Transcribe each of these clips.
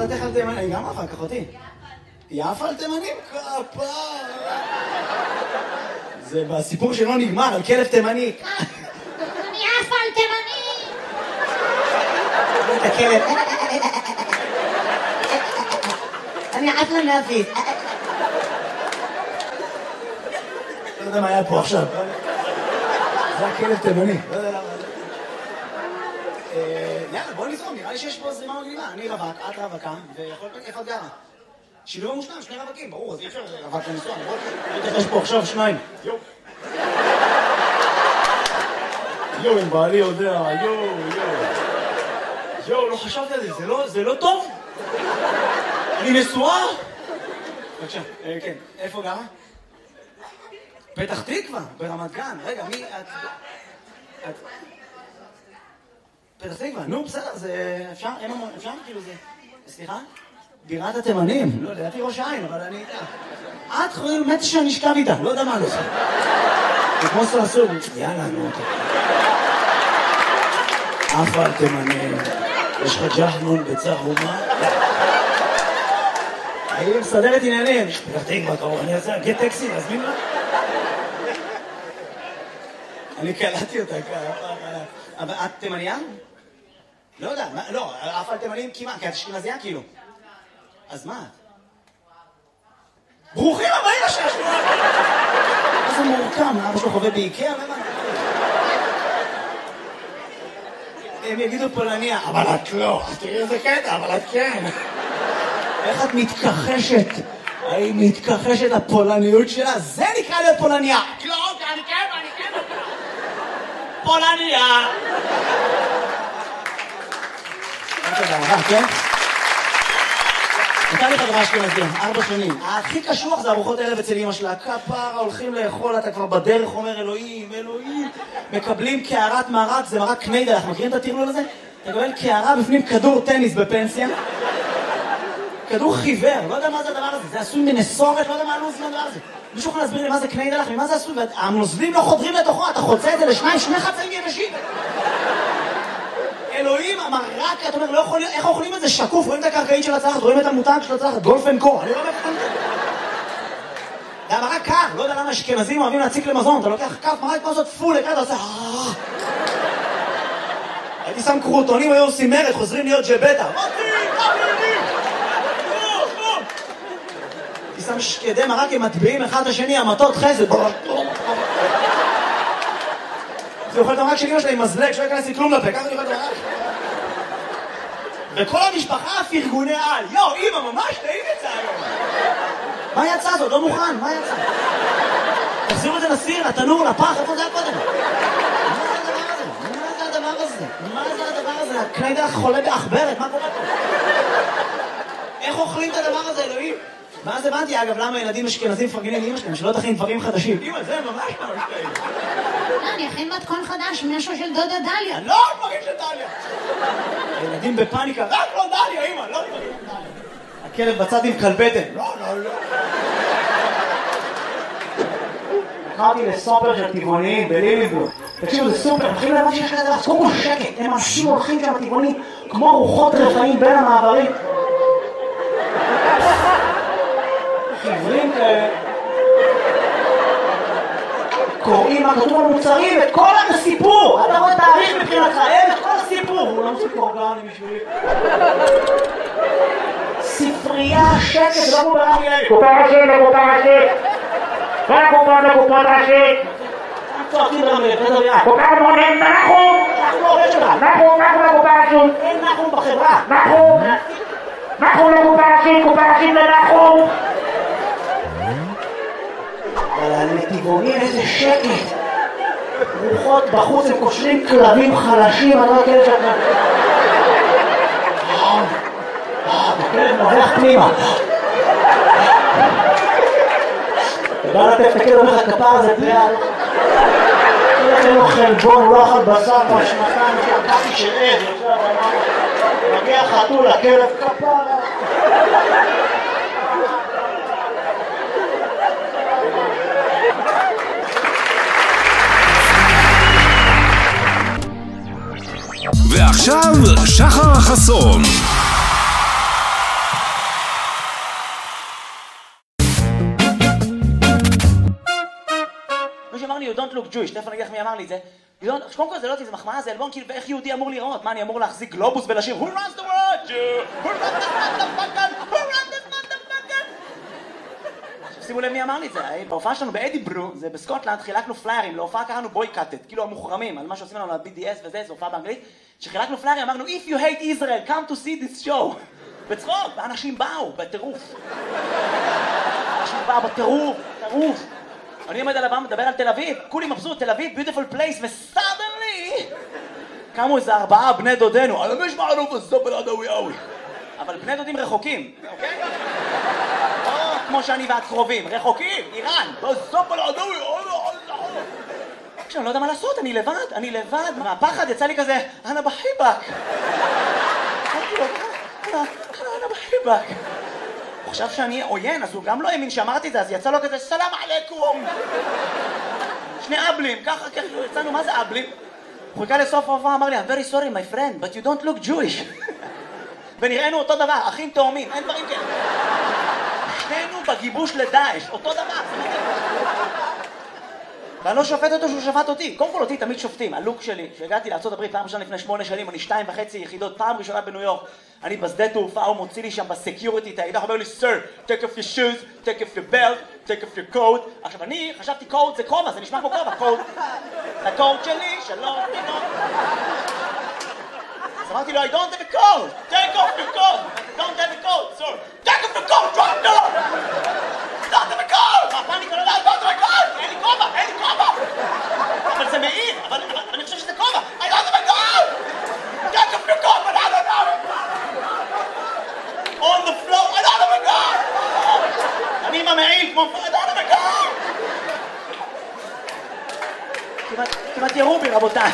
דעתך על תימנים? אני גם אחר כך אותי. יפה על תימנים? כפר. זה בסיפור שלא נגמר, על כלב תימני. אני יפה על תימנים! את הכלב. אני עפה להפיס. לא יודע מה היה פה עכשיו. זה הכלב תימני. לא יודע למה. יאללה, בוא נזרום, נראה לי שיש פה זרימה מגניבה. אני רווק, את רווקה, ויכול להיות איפה את גרה. שילוב המושלם, שני רווקים, ברור, אז אי אפשר רווק לנסוע, נכון? יש פה עכשיו שניים. יואו, אם בעלי יודע, יואו, לא חשבתי על זה, זה לא טוב? אני נשואה? בבקשה, כן, איפה גרה? פתח תקווה, ברמת גן, רגע, מי את... פתח תקווה, נו בסדר, זה אפשר כאילו זה... סליחה? בירת התימנים, לא לדעתי ראש העין, אבל אני... את חושבת מתה שאני אשכב איתה, לא יודע מה לא עושה. זה כמו סרסור, יאללה, נו. אף על תימנים, יש לך ג'חנון בצהומה? אני מסדרת עניינים, פתח תקווה קרוב, אני רוצה להגיד טקסי, להזמין לה? אני קלטתי אותה ככה. אבל את תימניה? לא יודע, לא, אף על תימנים כמעט, כי את אשכנזייה כאילו. אז מה את? ברוכים הבאים לשעשוע! מה זה מורכם? אבא שלו חווה באיקאה? הם יגידו פולניה, אבל את לא. תראי איזה קטע, אבל את כן. איך את מתכחשת? היא מתכחשת לפולניות שלה? זה נקרא להיות פולניה. לא, אני כן. פולניה! כן? נתן לי חברה אשכנזייה, 4 שנים. הכי קשוח זה ארוחות ערב אצל אמא שלה. כפרה, הולכים לאכול, אתה כבר בדרך אומר אלוהים. מקבלים קערת מרק, זה מרק קניידלח. מכירים את הטרלול הזה? אתה מקבל קערה בפנים כדור טניס בפנסיה. כדור חיוור, לא יודע מה זה הדבר הזה. זה עשוי מנסורת, לא יודע מה הלוז מהדבר הזה. מישהו יכול להסביר לי מה זה קניידלח, ממה זה עשוי? והנוזלים לא חודרים לתוכו, אתה חוצה את זה לשניים, 2 חצאים יבשים. אלוהים, המרק, אתה אומר, לא יכול להיות, איך אוכלים את זה שקוף? רואים את הקרקעית של הצלחת, רואים את המותג של הצלחת, גולף אנד קו, אני לא מבין את זה. זה המרק קר, לא יודע למה אשכנזים אוהבים להציק למזון, אתה לוקח כף מרק כמו זאת פול, אתה עושה... הייתי שם קרוטונים, היו עושים מרד, חוזרים להיות ג'בטה. הייתי שם שקדי מרק עם מטביעים אחד את השני, המטות חסד. זה אוכל את המרק של אמא שלה עם מזלג, שלא ייכנס לי כלום לפה, ככה אני אוכל את המרק. וכל המשפחה פרגוני על. יואו, אמא, ממש טעים יצא היום. מה יצא זאת? לא מוכן, מה יצא? תחזירו את זה לסיר, לתנור, לפח, איפה זה היה קודם? מה זה הדבר הזה? הקניידלח חולה באחברת, מה קורה פה? איך אוכלים את הדבר הזה, אלוהים? ואז הבנתי, אגב, למה ילדים אשכנזים מפרגנים לאמא שלהם, שלא תכין דברים חדשים. אמא, זה ממש טעים. לא, אני אכין מתכון חדש, משהו של דודה דליה. לא, דברים של דליה. ילדים בפאניקה, רק לא דליה, אמא, לא דברים של דליה. הכלב בצד עם כלבטן. לא. קראתי לסופר של טבעוניים בליליבלום. תקשיבו, זה סופר, מתחילים להבא שיש כזה דבר, קודם כל שקט, הם אנשים הולכים שם טבעונים כמו רוחות רפאים בין המעברים. חיוורים כאלה. קוראים מה כתוב במוצרים, את כל הסיפור. אתה רואה תאריך מבחינתך, את כל הסיפור. הוא לא מוסיף אורגני בשבילי. ספרייה, שקט, לא מובן לי. קופה ראשית. לקופה ראשית. צועקים ברמלה, תדבר. קופה מונים, נחום. אנחנו עובד שלך. נחום לקופה ראשית. אין נחום בחברה. נחום לקופה ראשית לנחום. אבל הנתיבונים איזה שקט. רוחות בחוץ, הם קושרים כלבים חלשים, אני לא יודע שאתה... הכלב נובח פנימה. אתה בא לטף את הכלב, אומר לך כפר הזה פליאה. אין לו חלבון, הוא לא אכל בשר כבר 2 שהקפי של עד, מגיע חתול, הכלב כפרה. ועכשיו שחר חסון. look Jewish. תכף אני אגיד לך מי אמר לי את זה. קודם כל זה לא אותי, זה מחמאה, זה אלבון, כאילו, ואיך יהודי אמור לראות? מה, אני אמור להחזיק גלובוס ולשיר Who runs the world? Who runs this motherfucker? Who runs this motherfucker? שימו לב מי אמר לי את זה, בהופעה שלנו באדיברו, זה בסקוטלנד, חילקנו פליירים, להופעה קראנו בויקאטד, כאילו המוחרמים, על מה שעושים לנו ל-BDS וזה, זו הופעה באנגלית, שחילקנו פליירים, אמרנו If you hate Israel, come to see this show. בצחוק, ואנשים באו, בטירוף. אנשים באו בטירוף, טירוף. אני עומד על הבמה, מדבר על תל אביב, כולי מבסוט, תל אביב, beautiful place, ו-suddenly קמו איזה 4 בני דודנו, על המש מערוף הסופל עדאווי. אבל בני דודים רחוקים, אוקיי? לא כמו שאני ואת קרובים, רחוקים, איראן, בסופל עדאווי, עכשיו, אני לא יודע מה לעשות, אני לבד, מהפחד יצא לי כזה, אנה בחיבק. אנה בחיבק. הוא חשב שאני עוין, אז הוא גם לא האמין שאמרתי את זה, אז יצא לו כזה, סלאם עליכום. 2 אבלים, ככה, יצאנו, מה זה אבלים? הוא חיכה לסוף ההופעה, אמר לי, I'm very sorry my friend, but you don't look Jewish. ונראינו אותו דבר, אחים תאומים, אין דברים כאלה. שנינו בגיבוש לדאעש, אותו דבר. ואני לא שופט אותו שהוא שפט אותי. קודם כל אותי תמיד שופטים. הלוק שלי, שהגעתי לארצות הברית פעם ראשונה לפני 8 שנים, אני 2.5 יחידות, פעם ראשונה בניו יורק. אני בשדה תעופה, הוא מוציא לי שם בסקיוריטי את האידך, אומר לי, Sir, take off your shoes, take off your belt, take off your coat. עכשיו אני חשבתי coat זה כובע, זה נשמע כמו כובע, coat. זה coat שלי, שלום, תינוק. אז אמרתי לו, I don't have a coat, take off your coat. Don't have a coat, sir. Take off your coat, drop down. Don't have a coat. הפאניקה לא יודעת, don't have a coat. אין לי כובע, אין לי כובע. אבל זה מעיר, אבל אני חושב שזה כובע. I don't have a coat. Take off your coat, but I don't have it. On the floor, I don't have a coat. אני עם המעיל כמו, I don't have a coat. כמעט ירו בי, רבותיי.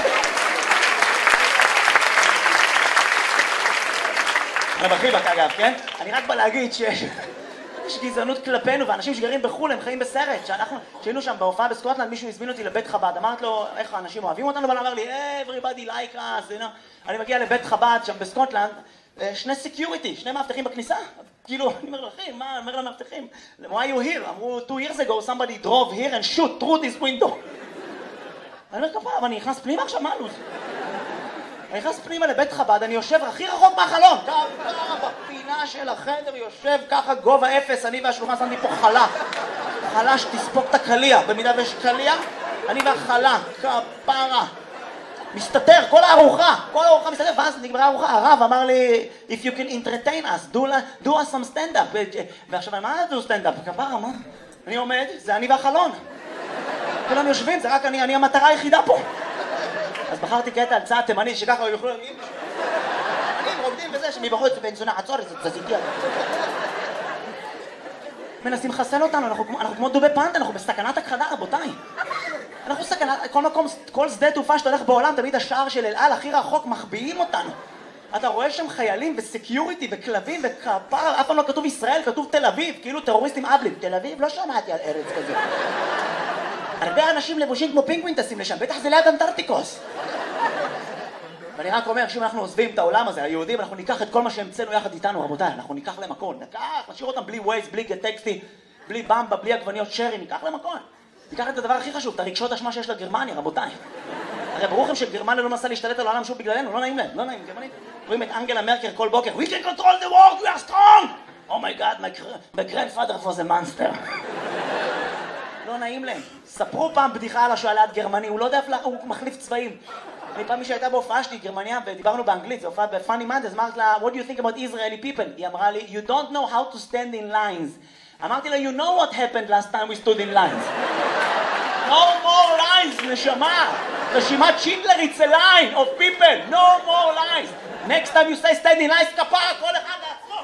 אני בחיבק אגב, כן? אני רק בא להגיד שיש גזענות כלפינו, ואנשים שגרים בחו"ל הם חיים בסרט. כשהיינו שם בהופעה בסקוטלנד, מישהו הזמין אותי לבית חב"ד, אמרת לו איך האנשים אוהבים אותנו, אבל אמר לי, everybody like us, you know. אני מגיע לבית חב"ד שם בסקוטלנד, 2 סקיוריטי, 2 מאבטחים בכניסה. כאילו, אני אומר לכם, מה? אומר למאבטחים, why you here? אמרו, 2 years ago somebody drove here and shoot through this window. אני אומר, כפה, אבל אני נכנס פנימה עכשיו, מה לוז? אני נכנס פנימה לבית חב"ד, אני יושב הכי רחוק מהחלון. ככה בפינה של החדר יושב ככה גובה 0, אני והשלוחן שמתי פה חלה. חלה שתספוק את הקליע, במידה ויש קליע, אני והחלה, כפרה. מסתתר, כל הארוחה מסתתר, ואז נגמרה הארוחה, הרב אמר לי, if you can entertain us, do us some stand-up. ועכשיו, מה זה do stand-up? כפרה, מה? אני עומד, זה אני והחלון. כולם יושבים, זה רק אני המטרה היחידה פה. אז בחרתי קטע על צעד תימני שככה יוכלו להגיד אני רוקדים בזה שמבחוץ בן זונה עצור את זה תזיתי מנסים לחסל אותנו, אנחנו כמו דובי פנדה, אנחנו בסכנת הכחדה רבותיי. אנחנו סכנת, כל מקום, כל שדה תעופה שאתה הולך בעולם, תמיד השער של אל על הכי רחוק מחביאים אותנו. אתה רואה שם חיילים וסקיוריטי וכלבים וכפר, אף פעם לא כתוב ישראל, כתוב תל אביב, כאילו טרוריסטים אבלים. תל אביב? לא שמעתי על ארץ כזה. הרבה אנשים לבושים כמו פינגווין טסים לשם, בטח זה ליד אנטארקטיקוס. ואני רק אומר שאם אנחנו עוזבים את העולם הזה, היהודים, אנחנו ניקח את כל מה שהמצאנו יחד איתנו, רבותיי, אנחנו ניקח להם הכל, נשאיר אותם בלי ווייז, בלי טקסטי, בלי במבה, בלי עגבניות שרי, ניקח להם הכל. ניקח את הדבר הכי חשוב, את הרגשות אשמה שיש לגרמניה, רבותיי. הרי ברוך הם שגרמניה לא נסה להשתלט על העולם שוב בגללנו, לא נעים להם, לא נעים, גרמנית. רואים את אנגלה מרקל כל בוקר, We can control the world, we are strong! Oh my God, my grandfather was a monster. לא נעים להם. ספרו פעם בדיחה על השואלת גרמני, הוא לא יודע איפה, הוא מחליף צבעים. אני פעם מי שהייתה בהופעה שלי, גרמניה, ודיברנו באנגלית, זו הופעה בפאני מנדס, אמרת לה, What do you think about Israeli people? היא אמרה לי, You don't know how to stand in lines. אמרתי לה, You know what happened last time we stood in lines. No more lines, נשמה. רשימת שינדלר, it's a line of people. No more lines. Next time you say stand in lines, כפרה, כל אחד